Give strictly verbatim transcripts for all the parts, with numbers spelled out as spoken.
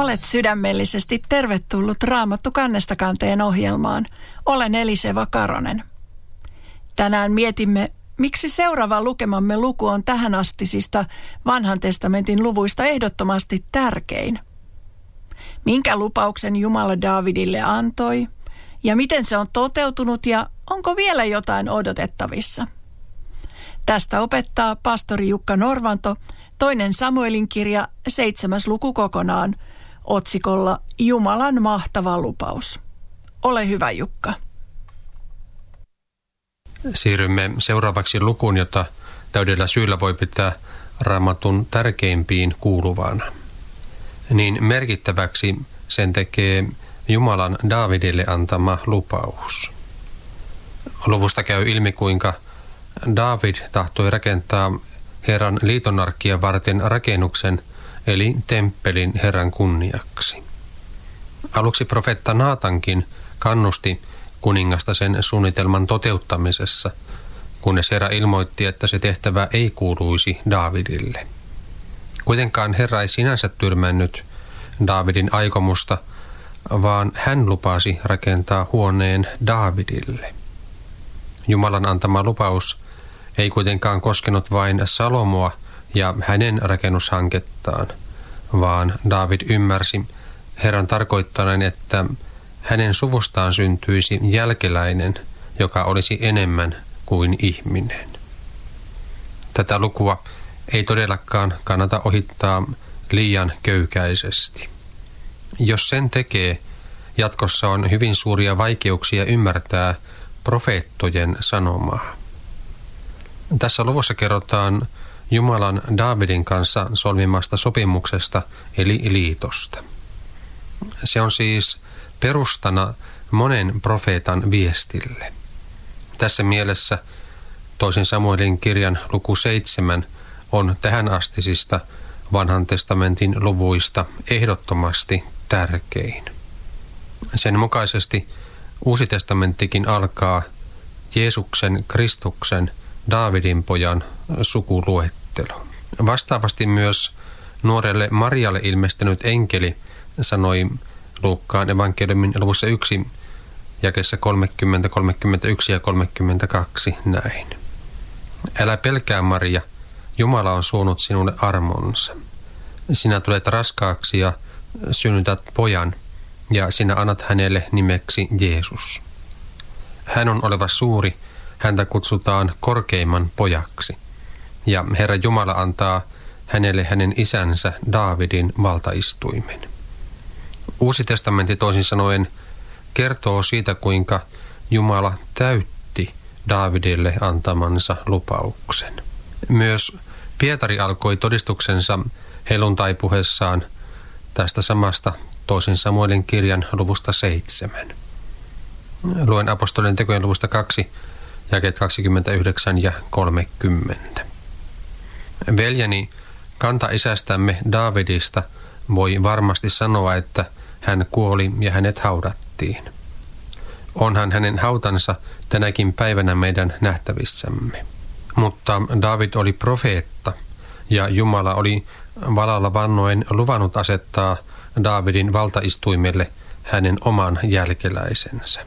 Olet sydämellisesti tervetullut Raamattu kannesta kanteen ohjelmaan. Olen Eliseva Karonen. Tänään mietimme, miksi seuraava lukemamme luku on tähänastisista Vanhan testamentin luvuista ehdottomasti tärkein. Minkä lupauksen Jumala Daavidille antoi ja miten se on toteutunut ja onko vielä jotain odotettavissa? Tästä opettaa pastori Jukka Norvanto, toinen Samuelin kirja, seitsemäs luku kokonaan, otsikolla Jumalan mahtava lupaus. Ole hyvä, Jukka. Siirrymme seuraavaksi lukuun, jota täydellä syyllä voi pitää Raamatun tärkeimpiin kuuluvana. Niin merkittäväksi sen tekee Jumalan Daavidille antama lupaus. Luvusta käy ilmi, kuinka Daavid tahtoi rakentaa Herran liitonarkkia varten rakennuksen, eli temppelin Herran kunniaksi. Aluksi profeetta Naatankin kannusti kuningasta sen suunnitelman toteuttamisessa, kunnes Herra ilmoitti, että se tehtävä ei kuuluisi Daavidille. Kuitenkaan Herra ei sinänsä tyrmännyt Daavidin aikomusta, vaan hän lupasi rakentaa huoneen Daavidille. Jumalan antama lupaus ei kuitenkaan koskenut vain Salomoa ja hänen rakennushankettaan, vaan Daavid ymmärsi Herran tarkoittaneen, että hänen suvustaan syntyisi jälkeläinen, joka olisi enemmän kuin ihminen. Tätä lukua ei todellakaan kannata ohittaa liian köykäisesti. Jos sen tekee, jatkossa on hyvin suuria vaikeuksia ymmärtää profeettojen sanomaa. Tässä luvussa kerrotaan Jumalan Daavidin kanssa solmimasta sopimuksesta eli liitosta. Se on siis perustana monen profeetan viestille. Tässä mielessä toisen Samuelin kirjan luku seitsemän on tähänastisista Vanhan testamentin luvuista ehdottomasti tärkein. Sen mukaisesti Uusi testamenttikin alkaa Jeesuksen Kristuksen Daavidin pojan sukuluettelo. Vastaavasti myös nuorelle Marialle ilmestynyt enkeli sanoi Luukkaan evankeliumin luvussa yksi, jakeessa kolmekymmentä, kolmekymmentäyksi ja kolmekymmentäkaksi näin. Älä pelkää, Maria, Jumala on suonut sinulle armonsa. Sinä tulet raskaaksi ja synnytät pojan, ja sinä annat hänelle nimeksi Jeesus. Hän on oleva suuri, häntä kutsutaan korkeimman pojaksi, ja Herra Jumala antaa hänelle hänen isänsä Daavidin valtaistuimen. Uusi testamentti toisin sanoen kertoo siitä, kuinka Jumala täytti Daavidille antamansa lupauksen. Myös Pietari alkoi todistuksensa helluntaipuheessaan tästä samasta toisen Samuelin kirjan luvusta seitsemän. Luen apostolien tekojen luvusta kaksi, jakeet kaksikymmentäyhdeksän ja kolmekymmentä. Veljeni, kantaisästämme Daavidista voi varmasti sanoa, että hän kuoli ja hänet haudattiin. Onhan hänen hautansa tänäkin päivänä meidän nähtävissämme. Mutta Daavid oli profeetta ja Jumala oli valalla vannoen luvannut asettaa Daavidin valtaistuimelle hänen oman jälkeläisensä.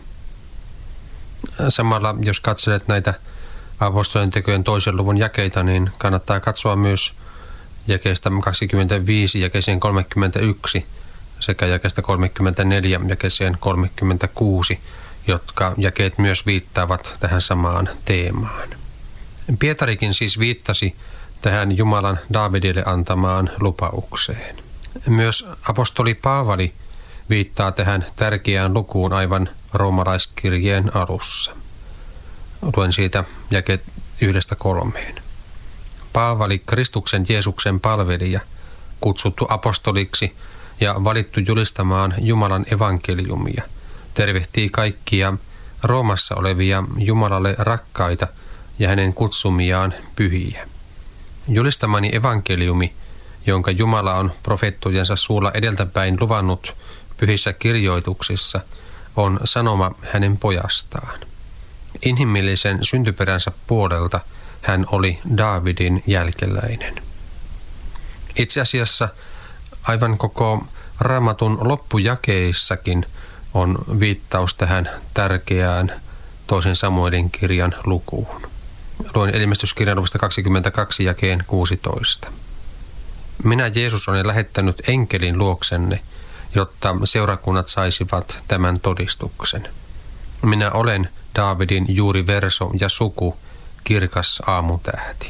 Samalla, jos katselet näitä apostolien tekojen toisen luvun jakeita, niin kannattaa katsoa myös jakeesta kaksikymmentäviisi jakeeseen kolmekymmentäyksi sekä jakeesta kolmekymmentäneljä jakeeseen kolmekymmentäkuusi, jotka jakeet myös viittaavat tähän samaan teemaan. Pietarikin siis viittasi tähän Jumalan Daavidille antamaan lupaukseen. Myös apostoli Paavali viittaa tähän tärkeään lukuun aivan roomalaiskirjeen alussa. Luen siitä jakeet yhdestä kolmeen. Paavali, Kristuksen Jeesuksen palvelija, kutsuttu apostoliksi ja valittu julistamaan Jumalan evankeliumia, tervehtii kaikkia Roomassa olevia Jumalalle rakkaita ja hänen kutsumiaan pyhiä. Julistamani evankeliumi, jonka Jumala on profeettojensa suulla edeltäpäin luvannut pyhissä kirjoituksissa, on sanoma hänen pojastaan. Inhimillisen syntyperänsä puolelta hän oli Daavidin jälkeläinen. Itse asiassa aivan koko Raamatun loppujakeissakin on viittaus tähän tärkeään toisen Samuelin kirjan lukuun. Luen ilmestyskirjan luvusta kaksikymmentäkaksi jakeen kuusitoista. Minä Jeesus olen lähettänyt enkelin luoksenne, jotta seurakunnat saisivat tämän todistuksen. Minä olen Daavidin juuri verso ja suku, kirkas aamutähti.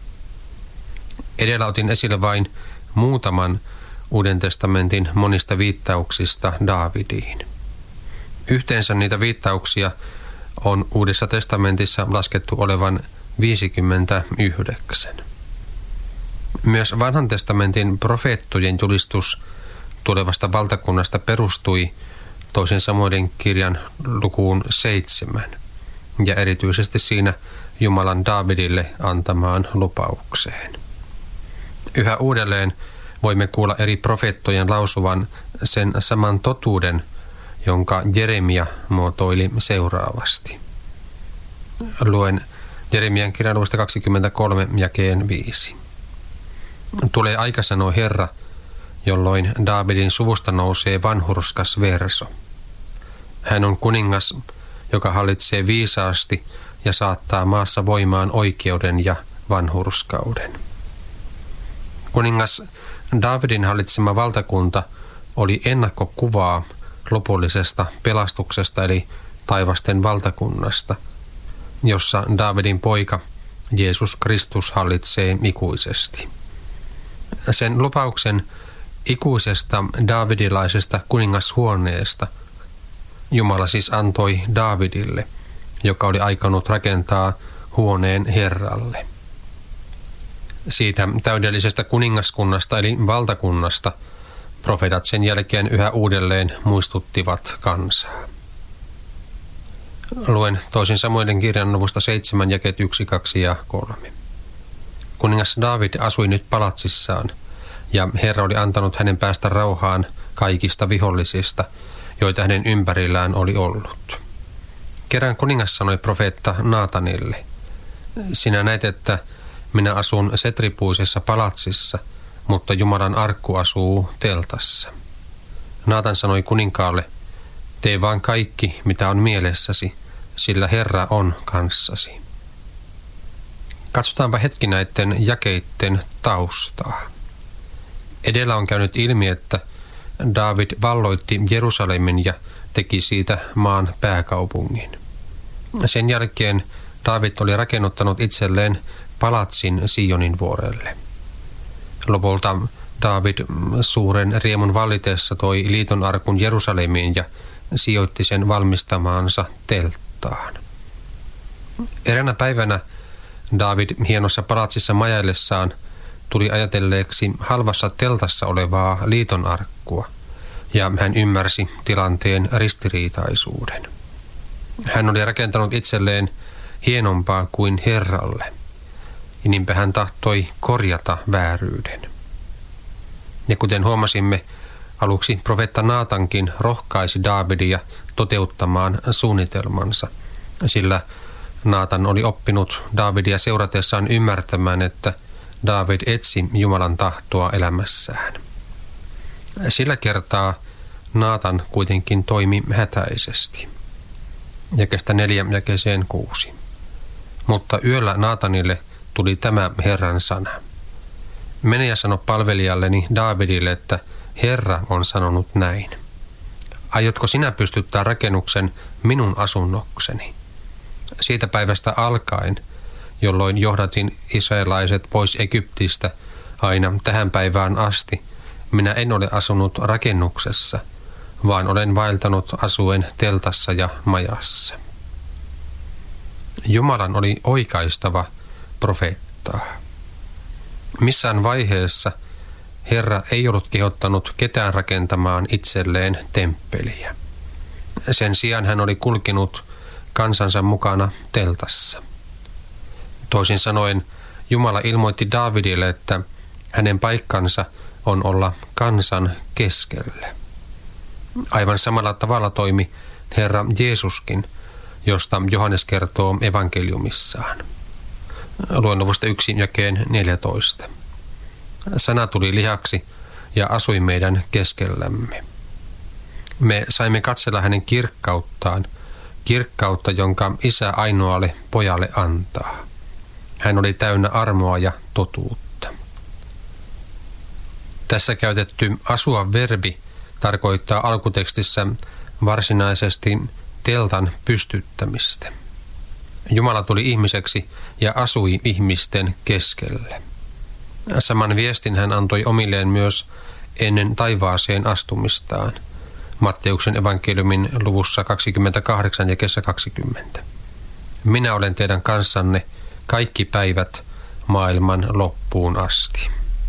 Edellä otin esille vain muutaman Uuden testamentin monista viittauksista Daavidiin. Yhteensä niitä viittauksia on Uudessa testamentissa laskettu olevan viisikymmentäyhdeksän. Myös Vanhan testamentin profeettojen julistus tulevasta valtakunnasta perustui toisen Samuelin kirjan lukuun seitsemän ja erityisesti siinä Jumalan Daavidille antamaan lupaukseen. Yhä uudelleen voimme kuulla eri profeettojen lausuvan sen saman totuuden, jonka Jeremia muotoili seuraavasti. Luen Jeremian kirjan luvusta kaksikymmentäkolme jakeen viisi. Tulee aika, sanoi Herra, jolloin Daavidin suvusta nousee vanhurskas verso. Hän on kuningas, joka hallitsee viisaasti ja saattaa maassa voimaan oikeuden ja vanhurskauden. Kuningas Daavidin hallitsema valtakunta oli ennakkokuvaa lopullisesta pelastuksesta eli taivasten valtakunnasta, jossa Daavidin poika Jeesus Kristus hallitsee ikuisesti. Sen lupauksen ikuisesta daavidilaisesta kuningashuoneesta Jumala siis antoi Daavidille, joka oli aikonut rakentaa huoneen Herralle. Siitä täydellisestä kuningaskunnasta eli valtakunnasta profeetat sen jälkeen yhä uudelleen muistuttivat kansaa. Luen toisen Samuelin kirjan luvusta seitsemän jakeet yksi, kaksi ja kolme. Kuningas Daavid asui nyt palatsissaan, ja Herra oli antanut hänen päästä rauhaan kaikista vihollisista, joita hänen ympärillään oli ollut. Kerran kuningas sanoi profeetta Naatanille, sinä näet, että minä asun setripuisessa palatsissa, mutta Jumalan arkku asuu teltassa. Naatan sanoi kuninkaalle, tee vaan kaikki, mitä on mielessäsi, sillä Herra on kanssasi. Katsotaanpa hetki näiden jakeitten taustaa. Edellä on käynyt ilmi, että Daavid valloitti Jerusalemin ja teki siitä maan pääkaupungin. Sen jälkeen Daavid oli rakennuttanut itselleen palatsin Sionin vuorelle. Lopulta Daavid suuren riemun vallitessa toi liiton arkun Jerusalemiin ja sijoitti sen valmistamaansa telttaan. Eräänä päivänä Daavid hienossa palatsissa majaillessaan tuli ajatelleeksi halvassa teltassa olevaa liiton arkkua, ja hän ymmärsi tilanteen ristiriitaisuuden. Hän oli rakentanut itselleen hienompaa kuin Herralle, ja niinpä hän tahtoi korjata vääryyden. Ja kuten huomasimme, aluksi profeetta Naatankin rohkaisi Daavidia toteuttamaan suunnitelmansa, sillä Naatan oli oppinut Daavidia seuratessaan ymmärtämään, että Daavid etsi Jumalan tahtoa elämässään. Sillä kertaa Naatan kuitenkin toimi hätäisesti. Jakeesta neljä jakeeseen kuusi. Mutta yöllä Naatanille tuli tämä Herran sana. Mene ja sano palvelijalleni Daavidille, että Herra on sanonut näin. Aiotko sinä pystyttää rakennuksen minun asunnokseni? Siitä päivästä alkaen, jolloin johdatin israelaiset pois Egyptistä aina tähän päivään asti, minä en ole asunut rakennuksessa, vaan olen vaeltanut asuen teltassa ja majassa. Jumalan oli oikaistava profeettaa. Missään vaiheessa Herra ei ollut kehottanut ketään rakentamaan itselleen temppeliä. Sen sijaan hän oli kulkenut kansansa mukana teltassa. Toisin sanoen Jumala ilmoitti Daavidille, että hänen paikkansa on olla kansan keskellä. Aivan samalla tavalla toimi Herra Jeesuskin, josta Johannes kertoo evankeliumissaan. Luen luvusta yksi jakeen neljätoista. Sana tuli lihaksi ja asui meidän keskellämme. Me saimme katsella hänen kirkkauttaan, kirkkautta, jonka Isä ainoalle pojalle antaa. Hän oli täynnä armoa ja totuutta. Tässä käytetty asua-verbi tarkoittaa alkutekstissä varsinaisesti teltan pystyttämistä. Jumala tuli ihmiseksi ja asui ihmisten keskellä. Saman viestin hän antoi omilleen myös ennen taivaaseen astumistaan. Matteuksen evankeliumin luvussa kaksikymmentäkahdeksan ja kesä kaksikymmentä. Minä olen teidän kanssanne kaikki päivät maailman loppuun asti.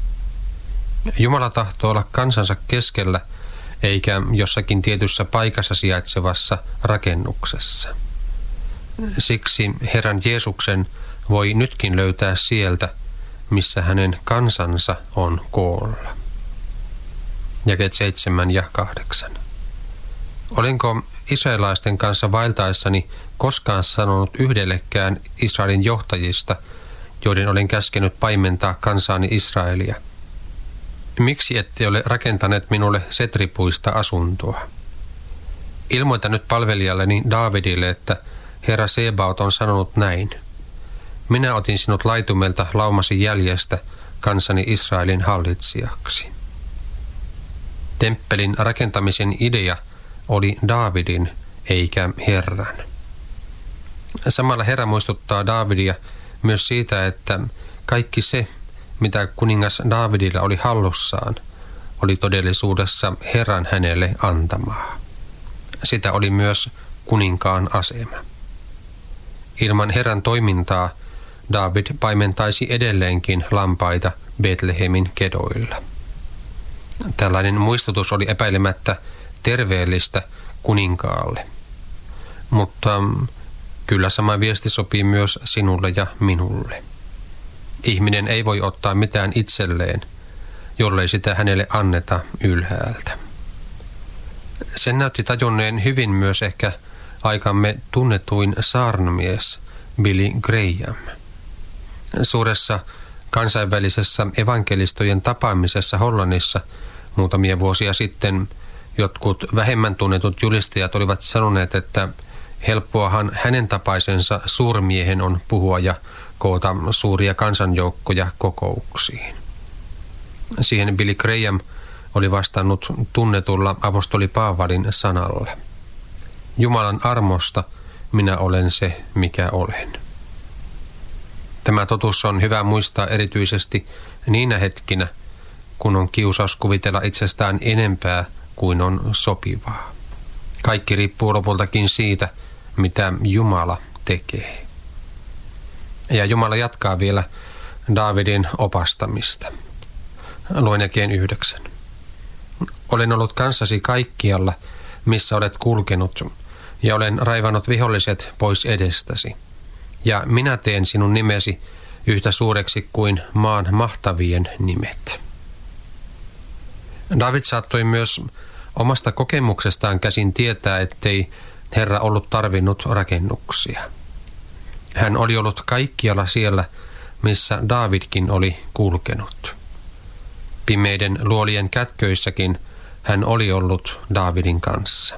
Jumala tahtoo olla kansansa keskellä, eikä jossakin tietyssä paikassa sijaitsevassa rakennuksessa. Siksi Herran Jeesuksen voi nytkin löytää sieltä, missä hänen kansansa on koolla. Jakeet seitsemän ja kahdeksan. Olinko israelaisten kanssa vaeltaessani koskaan sanonut yhdellekään Israelin johtajista, joiden olin käskenyt paimentaa kansaani Israelia? Miksi ette ole rakentaneet minulle setripuista asuntoa? Ilmoita nyt palvelijalleni Daavidille, että Herra Sebaot on sanonut näin. Minä otin sinut laitumelta laumasi jäljestä kansani Israelin hallitsijaksi. Temppelin rakentamisen idea oli Daavidin eikä Herran. Samalla Herra muistuttaa Daavidia myös siitä, että kaikki se, mitä kuningas Daavidilla oli hallussaan, oli todellisuudessa Herran hänelle antamaa. Sitä oli myös kuninkaan asema. Ilman Herran toimintaa Daavid paimentaisi edelleenkin lampaita Betlehemin kedoilla. Tällainen muistutus oli epäilemättä terveellistä kuninkaalle. Mutta kyllä sama viesti sopii myös sinulle ja minulle. Ihminen ei voi ottaa mitään itselleen, jollei sitä hänelle anneta ylhäältä. Sen näytti tajunneen hyvin myös ehkä aikamme tunnetuin saarnamies Billy Graham. Suuressa kansainvälisessä evankelistojen tapaamisessa Hollannissa muutamia vuosia sitten jotkut vähemmän tunnetut julistajat olivat sanoneet, että helppoahan hänen tapaisensa suurmiehen on puhua ja koota suuria kansanjoukkoja kokouksiin. Siihen Billy Graham oli vastannut tunnetulla apostoli Paavalin sanalla. Jumalan armosta minä olen se, mikä olen. Tämä totuus on hyvä muistaa erityisesti niinä hetkinä, kun on kiusaus kuvitella itsestään enempää kuin on sopivaa. Kaikki riippuu lopultakin siitä, mitä Jumala tekee. Ja Jumala jatkaa vielä Daavidin opastamista. Luen jakeen yhdeksän. Olen ollut kanssasi kaikkialla, missä olet kulkenut, ja olen raivannut viholliset pois edestäsi. Ja minä teen sinun nimesi yhtä suureksi kuin maan mahtavien nimet. Daavid saattoi myös omasta kokemuksestaan käsin tietää, ettei Herra ollut tarvinnut rakennuksia. Hän oli ollut kaikkialla siellä, missä Daavidkin oli kulkenut. Pimeiden luolien kätköissäkin hän oli ollut Daavidin kanssa.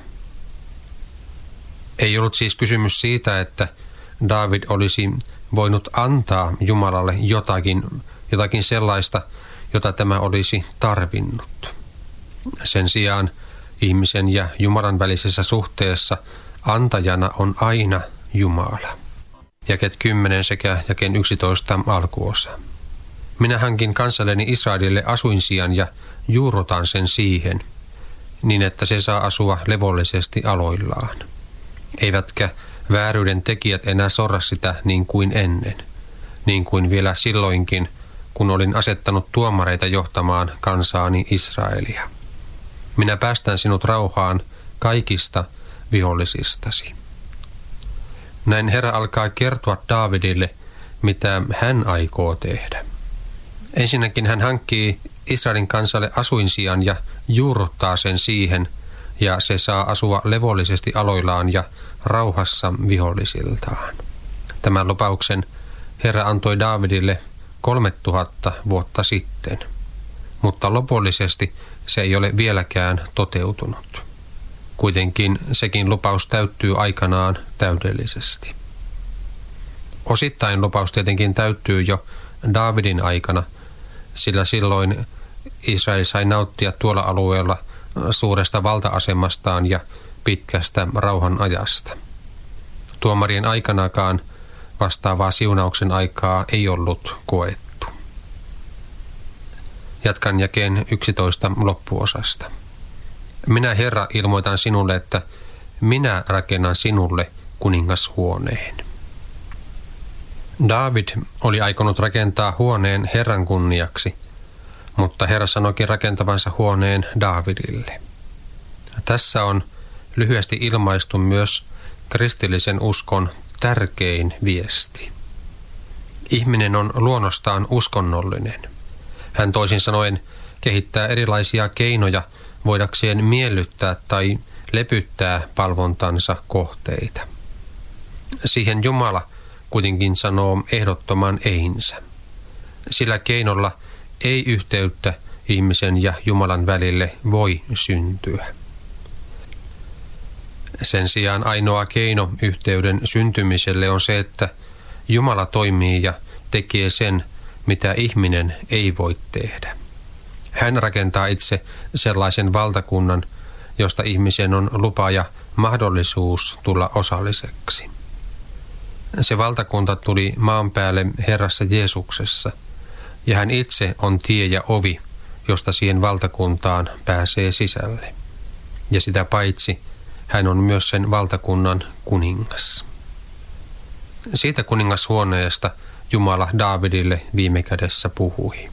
Ei ollut siis kysymys siitä, että Daavid olisi voinut antaa Jumalalle jotakin, jotakin sellaista, jota tämä olisi tarvinnut. Sen sijaan ihmisen ja Jumalan välisessä suhteessa antajana on aina Jumala. Jakeet kymmenen sekä jakeen yksitoista alkuosa. Minä hankin kansalleni Israelille asuinsijan ja juurrutan sen siihen, niin että se saa asua levollisesti aloillaan. Eivätkä vääryyden tekijät enää sorra sitä niin kuin ennen, niin kuin vielä silloinkin, kun olin asettanut tuomareita johtamaan kansaani Israelia. Minä päästän sinut rauhaan kaikista vihollisistasi. Näin Herra alkaa kertoa Daavidille, mitä hän aikoo tehdä. Ensinnäkin hän hankkii Israelin kansalle asuinsijan ja juurruttaa sen siihen, ja se saa asua levollisesti aloillaan ja rauhassa vihollisiltaan. Tämän lupauksen Herra antoi Daavidille kolme tuhatta vuotta sitten. mutta lopullisesti se ei ole vieläkään toteutunut. Kuitenkin sekin lupaus täyttyy aikanaan täydellisesti. Osittain lupaus tietenkin täyttyy jo Daavidin aikana, sillä silloin Israel sai nauttia tuolla alueella suuresta valta-asemastaan ja pitkästä rauhan ajasta. Tuomarien aikanakaan vastaavaa siunauksen aikaa ei ollut koettu. Jatkan jakeen yksitoista loppuosasta. Minä, Herra, ilmoitan sinulle, että minä rakennan sinulle kuningashuoneen. Daavid oli aikonut rakentaa huoneen Herran kunniaksi, mutta Herra sanoikin rakentavansa huoneen Daavidille. Tässä on lyhyesti ilmaistu myös kristillisen uskon tärkein viesti. Ihminen on luonnostaan uskonnollinen. Hän toisin sanoen kehittää erilaisia keinoja voidakseen miellyttää tai lepyttää palvontansa kohteita. Siihen Jumala kuitenkin sanoo ehdottoman einsä. Sillä keinolla ei yhteyttä ihmisen ja Jumalan välille voi syntyä. Sen sijaan ainoa keino yhteyden syntymiselle on se, että Jumala toimii ja tekee sen, mitä ihminen ei voi tehdä. Hän rakentaa itse sellaisen valtakunnan, josta ihmisen on lupa ja mahdollisuus tulla osalliseksi. Se valtakunta tuli maan päälle Herrassa Jeesuksessa, ja hän itse on tie ja ovi, josta siihen valtakuntaan pääsee sisälle. Ja sitä paitsi hän on myös sen valtakunnan kuningas. Siitä kuningashuoneesta Jumala Daavidille viime kädessä puhui.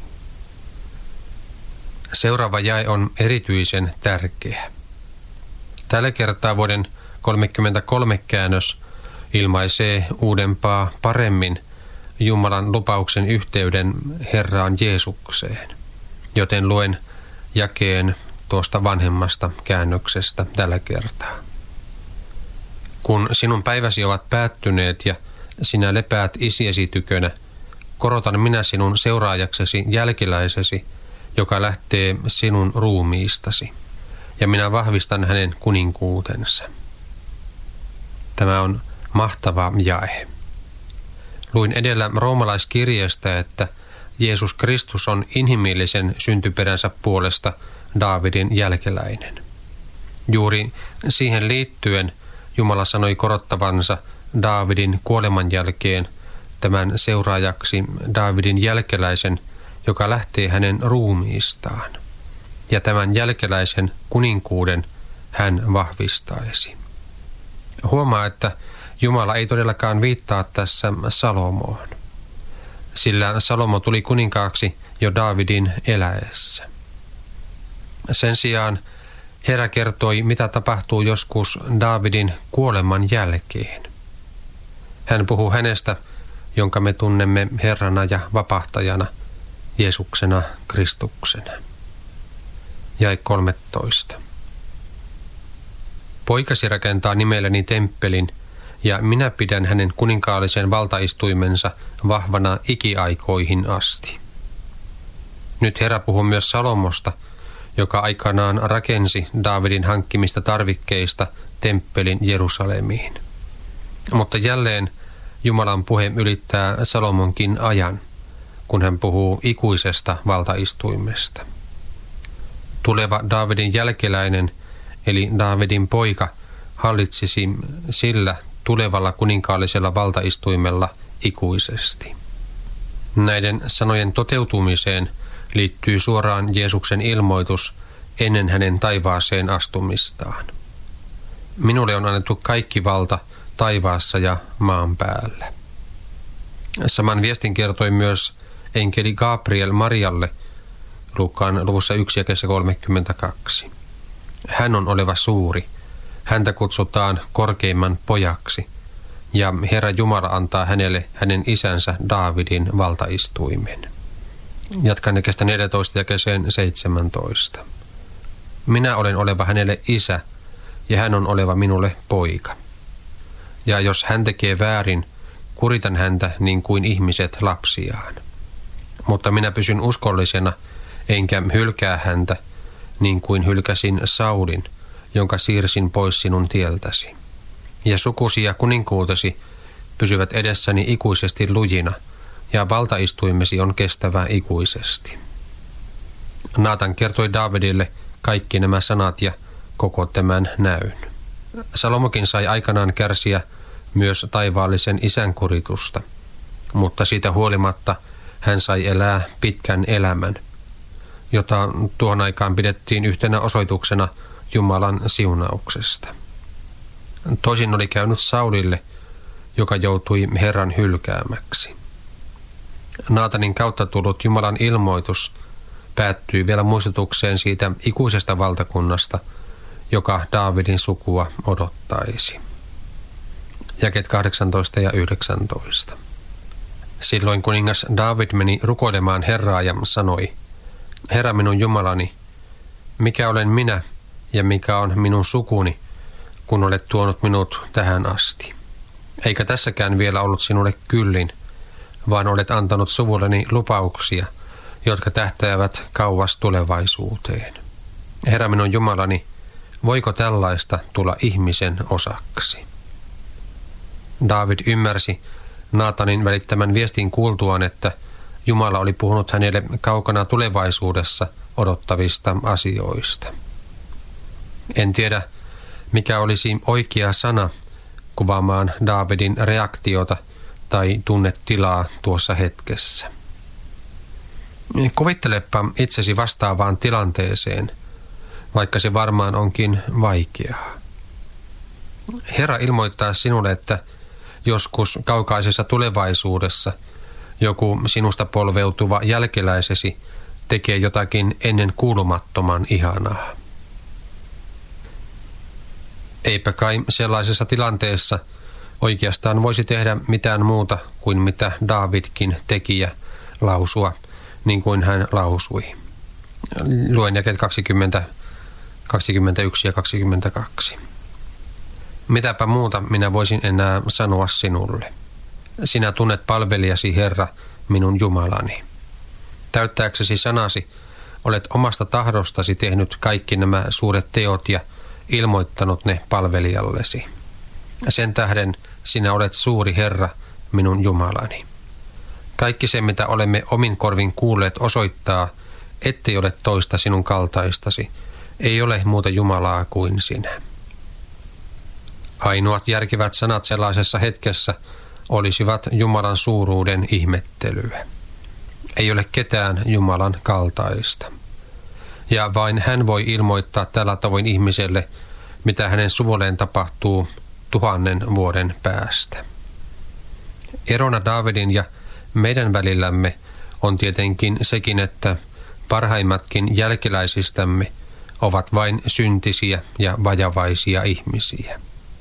Seuraava jae on erityisen tärkeä. Tällä kertaa vuoden kolmekymmentäkolme käännös ilmaisee uudempaa paremmin Jumalan lupauksen yhteyden Herraan Jeesukseen, joten luen jakeen tuosta vanhemmasta käännöksestä tällä kertaa. Kun sinun päiväsi ovat päättyneet ja sinä lepäät isiesi tykönä, korotan minä sinun seuraajaksesi jälkeläisesi, joka lähtee sinun ruumiistasi, ja minä vahvistan hänen kuninkuutensa. Tämä on mahtava jae. Luin edellä roomalaiskirjeestä, että Jeesus Kristus on inhimillisen syntyperänsä puolesta Daavidin jälkeläinen. Juuri siihen liittyen Jumala sanoi korottavansa Daavidin kuoleman jälkeen tämän seuraajaksi Daavidin jälkeläisen, joka lähtee hänen ruumiistaan. Ja tämän jälkeläisen kuninkuuden hän vahvistaisi. Huomaa, että Jumala ei todellakaan viittaa tässä Salomoon, sillä Salomo tuli kuninkaaksi jo Daavidin eläessä. Sen sijaan Herra kertoi, mitä tapahtuu joskus Daavidin kuoleman jälkeen. Hän puhuu hänestä, jonka me tunnemme Herrana ja vapahtajana, Jeesuksena Kristuksena. Jae kolmetoista. Poikasi rakentaa nimelleni temppelin, ja minä pidän hänen kuninkaallisen valtaistuimensa vahvana ikiaikoihin asti. Nyt Herra puhuu myös Salomosta, joka aikanaan rakensi Daavidin hankkimista tarvikkeista temppelin Jerusalemiin. Mutta jälleen Jumalan puhe ylittää Salomonkin ajan, kun hän puhuu ikuisesta valtaistuimesta. Tuleva Daavidin jälkeläinen, eli Daavidin poika, hallitsisi sillä tulevalla kuninkaallisella valtaistuimella ikuisesti. Näiden sanojen toteutumiseen liittyy suoraan Jeesuksen ilmoitus ennen hänen taivaaseen astumistaan. Minulle on annettu kaikki valta taivaassa ja maan päällä. Saman viestin kertoi myös enkeli Gabriel Marialle Luukkaan luvussa yksi jakeessa kolmekymmentäkaksi. Hän on oleva suuri. Häntä kutsutaan korkeimman pojaksi, ja Herra Jumala antaa hänelle hänen isänsä Daavidin valtaistuimen. Jatkan jakeesta neljätoista jakeeseen seitsemäntoista. Minä olen oleva hänelle isä, ja hän on oleva minulle poika. Ja jos hän tekee väärin, kuritan häntä niin kuin ihmiset lapsiaan. Mutta minä pysyn uskollisena, enkä hylkää häntä, niin kuin hylkäsin Saulin, jonka siirsin pois sinun tieltäsi. Ja sukusi ja kuninkuutesi pysyvät edessäni ikuisesti lujina, ja valtaistuimesi on kestävä ikuisesti. Naatan kertoi Daavidille kaikki nämä sanat ja koko tämän näyn. Salomokin sai aikanaan kärsiä myös taivaallisen isän kuritusta, mutta siitä huolimatta hän sai elää pitkän elämän, jota tuohon aikaan pidettiin yhtenä osoituksena Jumalan siunauksesta. Toisin oli käynyt Saulille, joka joutui Herran hylkäämäksi. Naatanin kautta tullut Jumalan ilmoitus päättyi vielä muistutukseen siitä ikuisesta valtakunnasta, joka Daavidin sukua odottaisi. Jakeet kahdeksantoista ja yhdeksäntoista. Silloin kuningas Daavid meni rukoilemaan Herraa ja sanoi, Herra minun Jumalani, mikä olen minä ja mikä on minun sukuni, kun olet tuonut minut tähän asti. Eikä tässäkään vielä ollut sinulle kyllin, vaan olet antanut suvulleni lupauksia, jotka tähtäävät kauas tulevaisuuteen. Herra minun Jumalani, voiko tällaista tulla ihmisen osaksi? Daavid ymmärsi Naatanin välittämän viestin kuultuaan, että Jumala oli puhunut hänelle kaukana tulevaisuudessa odottavista asioista. En tiedä, mikä olisi oikea sana kuvaamaan Daavidin reaktiota tai tunnetilaa tuossa hetkessä. Kuvittelepa itsesi vastaavaan tilanteeseen, vaikka se varmaan onkin vaikeaa. Herra ilmoittaa sinulle, että joskus kaukaisessa tulevaisuudessa joku sinusta polveutuva jälkeläisesi tekee jotakin ennen kuulumattoman ihanaa. Eipä kai sellaisessa tilanteessa oikeastaan voisi tehdä mitään muuta kuin mitä Daavidkin teki ja lausua, niin kuin hän lausui. Luen jakeet kaksikymmentä, kaksikymmentäyksi ja kaksikymmentäkaksi. Mitäpä muuta minä voisin enää sanoa sinulle? Sinä tunnet palvelijasi, Herra, minun Jumalani. Täyttääksesi sanasi, olet omasta tahdostasi tehnyt kaikki nämä suuret teot ja ilmoittanut ne palvelijallesi. Sen tähden sinä olet suuri, Herra, minun Jumalani. Kaikki se, mitä olemme omin korvin kuulleet, osoittaa, ettei ole toista sinun kaltaistasi. Ei ole muuta Jumalaa kuin sinä. Ainoat järkevät sanat sellaisessa hetkessä olisivat Jumalan suuruuden ihmettelyä. Ei ole ketään Jumalan kaltaista. Ja vain hän voi ilmoittaa tällä tavoin ihmiselle, mitä hänen suvulleen tapahtuu tuhannen vuoden päästä. Erona Daavidin ja meidän välillämme on tietenkin sekin, että parhaimmatkin jälkeläisistämme ovat vain syntisiä ja vajavaisia ihmisiä.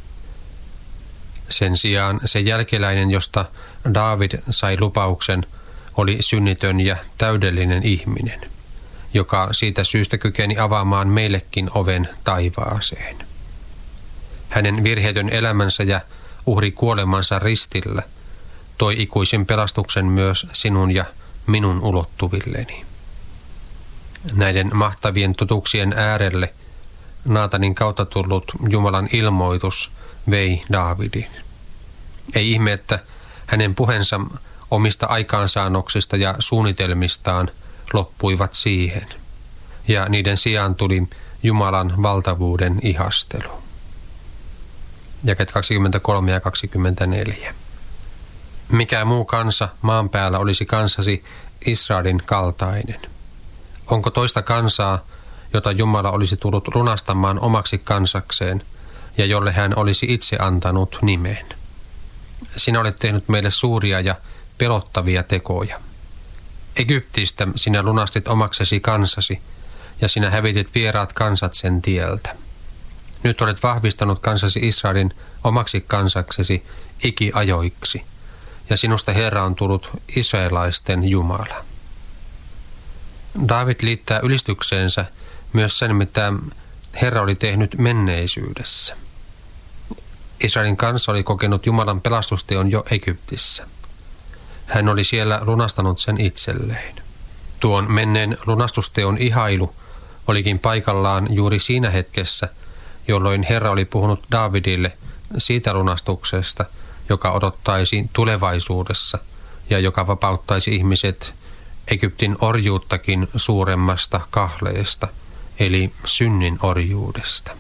Sen sijaan se jälkeläinen, josta Daavid sai lupauksen, oli synnitön ja täydellinen ihminen, joka siitä syystä kykeni avaamaan meillekin oven taivaaseen. Hänen virheetön elämänsä ja uhri kuolemansa ristillä toi ikuisen pelastuksen myös sinun ja minun ulottuvilleni. Näiden mahtavien totuuksien äärelle Naatanin kautta tullut Jumalan ilmoitus vei Daavidin. Ei ihme, että hänen puheensa omista aikaansaannoksista ja suunnitelmistaan loppuivat siihen, ja niiden sijaan tuli Jumalan valtavuuden ihastelu. Jakeet kaksikymmentäkolme ja kaksikymmentäneljä. Mikä muu kansa maan päällä olisi kansasi Israelin kaltainen? Onko toista kansaa, jota Jumala olisi tullut lunastamaan omaksi kansakseen ja jolle hän olisi itse antanut nimen? Sinä olet tehnyt meille suuria ja pelottavia tekoja. Egyptistä sinä lunastit omaksesi kansasi ja sinä hävitit vieraat kansat sen tieltä. Nyt olet vahvistanut kansasi Israelin omaksi kansaksesi ikiajoiksi, ja sinusta Herra on tullut israelaisten Jumala. Daavid liittää ylistykseensä myös sen, mitä Herra oli tehnyt menneisyydessä. Israelin kansa oli kokenut Jumalan pelastusteon jo Egyptissä. Hän oli siellä lunastanut sen itselleen. Tuon menneen lunastusteon ihailu olikin paikallaan juuri siinä hetkessä, jolloin Herra oli puhunut Daavidille siitä lunastuksesta, joka odottaisi tulevaisuudessa ja joka vapauttaisi ihmiset Egyptin orjuuttakin suuremmasta kahleesta, eli synnin orjuudesta.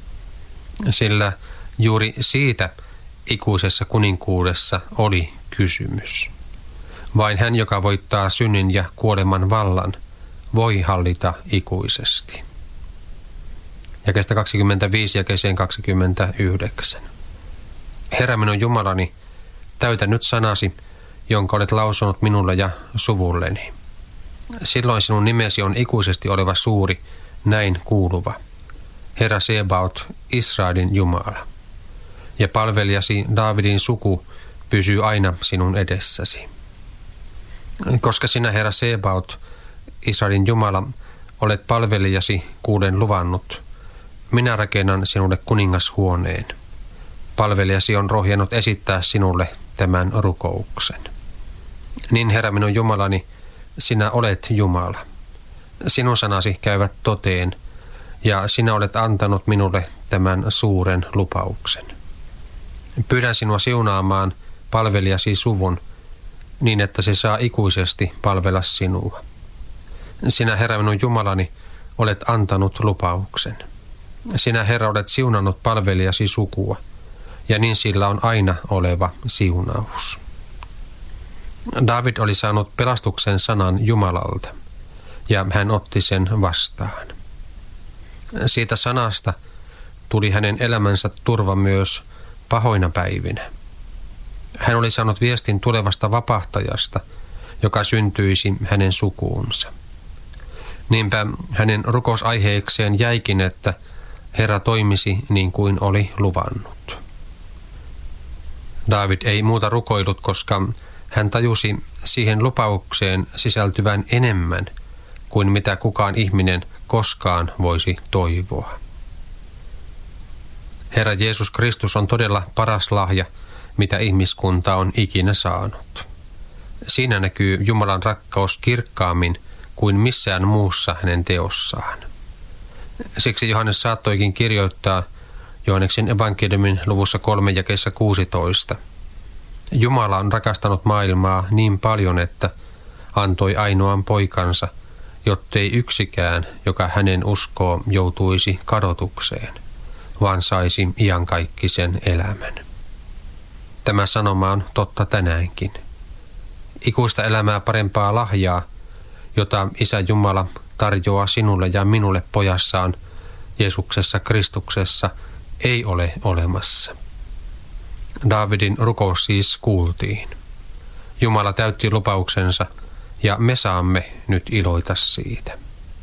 Sillä juuri siitä ikuisessa kuninkuudessa oli kysymys. Vain hän, joka voittaa synnin ja kuoleman vallan, voi hallita ikuisesti. Jakeesta kaksikymmentäviisi jakeeseen kaksikymmentäyhdeksän. Herra minun Jumalani, täytä nyt sanasi, jonka olet lausunut minulle ja suvulleni. Silloin sinun nimesi on ikuisesti oleva suuri, näin kuuluva. Herra Sebaot, Israelin Jumala. Ja palvelijasi Daavidin suku pysyy aina sinun edessäsi. Koska sinä, Herra Sebaot, Israelin Jumala, olet palvelijasi kuuden luvannut, minä rakennan sinulle kuningashuoneen. Palvelijasi on rohjennut esittää sinulle tämän rukouksen. Niin, Herra minun Jumalani, sinä olet Jumala. Sinun sanasi käyvät toteen, ja sinä olet antanut minulle tämän suuren lupauksen. Pyydän sinua siunaamaan palvelijasi suvun, niin että se saa ikuisesti palvella sinua. Sinä, Herra minun Jumalani, olet antanut lupauksen. Sinä, Herra, olet siunannut palvelijasi sukua, ja niin sillä on aina oleva siunaus. Daavid oli saanut pelastuksen sanan Jumalalta, ja hän otti sen vastaan. Siitä sanasta tuli hänen elämänsä turva myös pahoina päivinä. Hän oli saanut viestin tulevasta vapahtajasta, joka syntyisi hänen sukuunsa. Niinpä hänen rukousaiheekseen jäikin, että Herra toimisi niin kuin oli luvannut. Daavid ei muuta rukoillut, koska hän tajusi siihen lupaukseen sisältyvän enemmän kuin mitä kukaan ihminen koskaan voisi toivoa. Herra Jeesus Kristus on todella paras lahja, mitä ihmiskunta on ikinä saanut. Siinä näkyy Jumalan rakkaus kirkkaammin kuin missään muussa hänen teossaan. Siksi Johannes saattoikin kirjoittaa Johanneksen evankeliumin luvussa kolme jakeessa kuusitoista. Jumala on rakastanut maailmaa niin paljon, että antoi ainoan poikansa, jottei yksikään, joka hänen uskoo, joutuisi kadotukseen, vaan saisi iankaikkisen elämän. Tämä sanoma on totta tänäänkin. Ikuista elämää parempaa lahjaa, jota Isä Jumala tarjoaa sinulle ja minulle pojassaan Jeesuksessa Kristuksessa, ei ole olemassa. Daavidin rukous siis kuultiin. Jumala täytti lupauksensa ja me saamme nyt iloita siitä.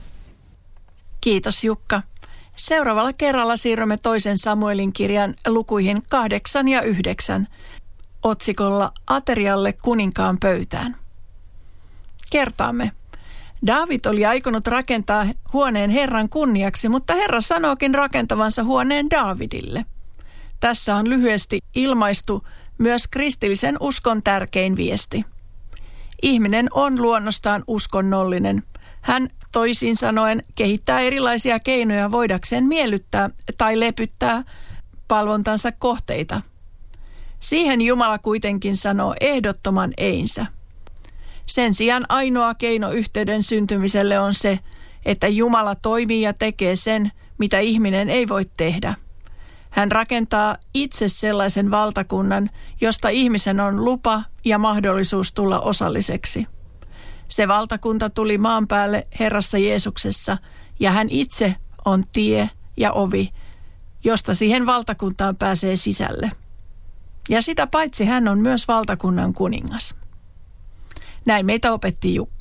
Kiitos Jukka. Seuraavalla kerralla siirrymme toisen Samuelin kirjan lukuihin kahdeksan ja yhdeksän otsikolla Aterialle kuninkaan pöytään. Kertaamme. Daavid oli aikonut rakentaa huoneen Herran kunniaksi, mutta Herra sanookin rakentavansa huoneen Daavidille. Tässä on lyhyesti ilmaistu myös kristillisen uskon tärkein viesti. Ihminen on luonnostaan uskonnollinen. Hän toisin sanoen kehittää erilaisia keinoja voidakseen miellyttää tai lepyttää palvontansa kohteita. Siihen Jumala kuitenkin sanoo ehdottoman einsä. Sen sijaan ainoa keino yhteyden syntymiselle on se, että Jumala toimii ja tekee sen, mitä ihminen ei voi tehdä. Hän rakentaa itse sellaisen valtakunnan, josta ihmisen on lupa ja mahdollisuus tulla osalliseksi. Se valtakunta tuli maan päälle Herrassa Jeesuksessa, ja hän itse on tie ja ovi, josta siihen valtakuntaan pääsee sisälle. Ja sitä paitsi hän on myös valtakunnan kuningas. Näin meitä opetti Jukka.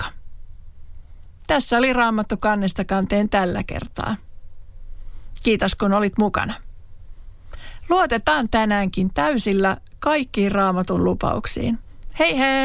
Tässä oli Raamattu kannesta kanteen tällä kertaa. Kiitos kun olit mukana. Luotetaan tänäänkin täysillä kaikkiin Raamatun lupauksiin. Hei hei!